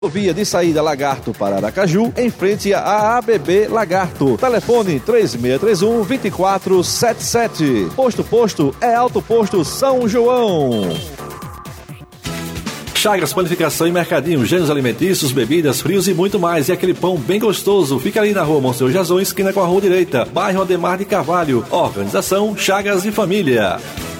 Via de saída Lagarto para Aracaju, em frente à ABB Lagarto. Telefone 3621-2477. Posto é Alto Posto São João. Chagas Panificação e Mercadinho, gêneros alimentícios, bebidas, frios e muito mais. E aquele pão bem gostoso. Fica ali na rua Monsenhor Jazão, esquina com a rua direita, bairro Ademar de Carvalho. Organização Chagas e Família.